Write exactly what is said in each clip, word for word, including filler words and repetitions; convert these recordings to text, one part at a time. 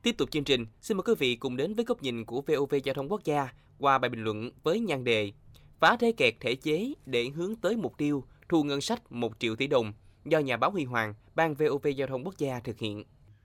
Tiếp tục chương trình, xin mời quý vị cùng đến với góc nhìn của vê o vê Giao thông Quốc gia qua bài bình luận với nhan đề Phá thế kẹt thể chế để hướng tới mục tiêu thu ngân sách một triệu tỷ đồng do nhà báo Huy Hoàng, Ban vê o vê Giao thông Quốc gia thực hiện.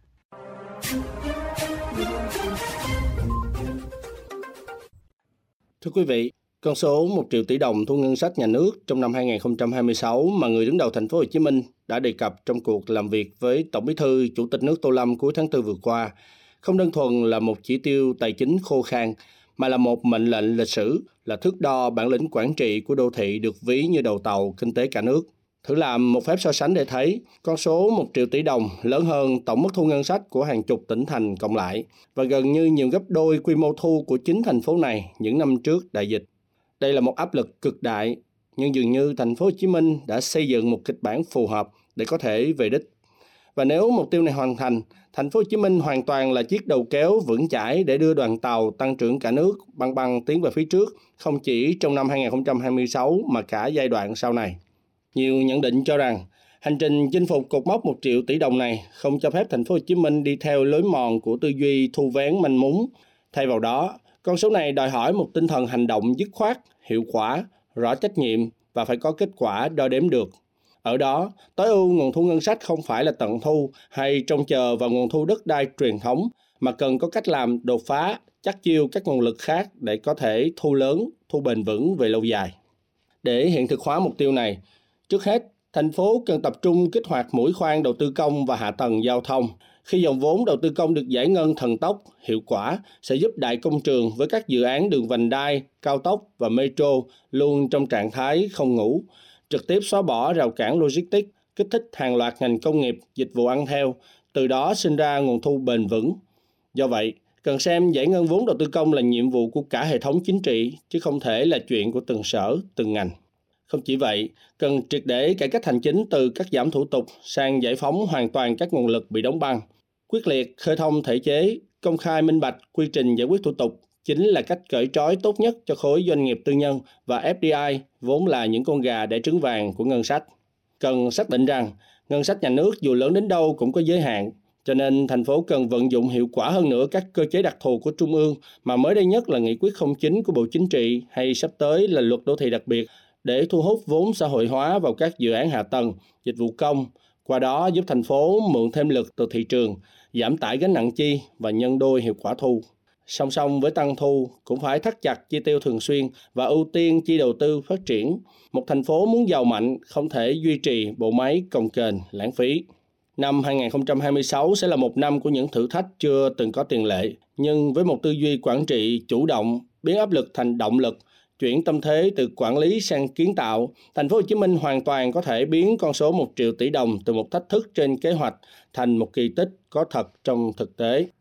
Thưa quý vị, con số một triệu tỷ đồng thu ngân sách nhà nước trong năm hai không hai sáu mà người đứng đầu thành phố Hồ Chí Minh đã đề cập trong cuộc làm việc với Tổng Bí thư Chủ tịch nước Tô Lâm cuối tháng tư vừa qua không đơn thuần là một chỉ tiêu tài chính khô khan, mà là một mệnh lệnh lịch sử, là thước đo bản lĩnh quản trị của đô thị được ví như đầu tàu kinh tế cả nước. Thử làm một phép so sánh để thấy, con số một triệu tỷ đồng lớn hơn tổng mức thu ngân sách của hàng chục tỉnh thành cộng lại và gần như nhiều gấp đôi quy mô thu của chính thành phố này những năm trước đại dịch. Đây là một áp lực cực đại, nhưng dường như thành phố Hồ Chí Minh đã xây dựng một kịch bản phù hợp để có thể về đích. Và nếu mục tiêu này hoàn thành, thành phố Hồ Chí Minh hoàn toàn là chiếc đầu kéo vững chãi để đưa đoàn tàu tăng trưởng cả nước băng băng tiến về phía trước, không chỉ trong năm hai không hai sáu mà cả giai đoạn sau này. Nhiều nhận định cho rằng hành trình chinh phục cột mốc một triệu tỷ đồng này không cho phép thành phố Hồ Chí Minh đi theo lối mòn của tư duy thu vén manh mún. Thay vào đó, con số này đòi hỏi một tinh thần hành động dứt khoát, hiệu quả, rõ trách nhiệm và phải có kết quả đo đếm được. Ở đó, tối ưu nguồn thu ngân sách không phải là tận thu hay trông chờ vào nguồn thu đất đai truyền thống, mà cần có cách làm đột phá, chắc chiêu các nguồn lực khác để có thể thu lớn, thu bền vững về lâu dài. Để hiện thực hóa mục tiêu này, trước hết, thành phố cần tập trung kích hoạt mũi khoan đầu tư công và hạ tầng giao thông. Khi dòng vốn đầu tư công được giải ngân thần tốc, hiệu quả, sẽ giúp đại công trường với các dự án đường vành đai, cao tốc và metro luôn trong trạng thái không ngủ, trực tiếp xóa bỏ rào cản logistics, kích thích hàng loạt ngành công nghiệp, dịch vụ ăn theo, từ đó sinh ra nguồn thu bền vững. Do vậy, cần xem giải ngân vốn đầu tư công là nhiệm vụ của cả hệ thống chính trị, chứ không thể là chuyện của từng sở, từng ngành. Không chỉ vậy, cần triệt để cải cách hành chính từ cắt giảm thủ tục sang giải phóng hoàn toàn các nguồn lực bị đóng băng. Quyết liệt khơi thông thể chế, công khai minh bạch quy trình giải quyết thủ tục chính là cách cởi trói tốt nhất cho khối doanh nghiệp tư nhân và ép đê i vốn là những con gà đẻ trứng vàng của ngân sách. Cần xác định rằng ngân sách nhà nước dù lớn đến đâu cũng có giới hạn, cho nên thành phố cần vận dụng hiệu quả hơn nữa các cơ chế đặc thù của Trung ương, mà mới đây nhất là nghị quyết không chín của Bộ Chính trị hay sắp tới là luật đô thị đặc biệt, để thu hút vốn xã hội hóa vào các dự án hạ tầng, dịch vụ công, qua đó giúp thành phố mượn thêm lực từ thị trường, giảm tải gánh nặng chi và nhân đôi hiệu quả thu. Song song với tăng thu, cũng phải thắt chặt chi tiêu thường xuyên và ưu tiên chi đầu tư phát triển. Một thành phố muốn giàu mạnh không thể duy trì bộ máy cồng kềnh, lãng phí. Năm hai không hai sáu sẽ là một năm của những thử thách chưa từng có tiền lệ, nhưng với một tư duy quản trị chủ động, biến áp lực thành động lực, chuyển tâm thế từ quản lý sang kiến tạo, thành phố Hồ Chí Minh hoàn toàn có thể biến con số một triệu tỷ đồng từ một thách thức trên kế hoạch thành một kỳ tích có thật trong thực tế.